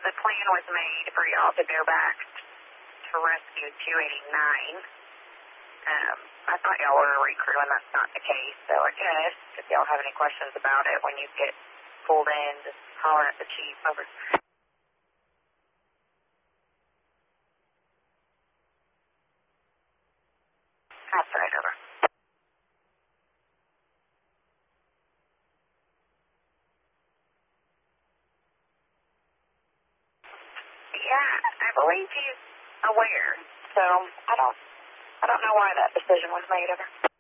the plan was made for y'all to go back to rescue 289. I thought y'all were a recrew, and that's not the case. So I guess if y'all have any questions about it when you get pulled in, just holler at the chief. Over. That's right, over. Yeah, I believe he's aware. So I don't know why that decision was made, over.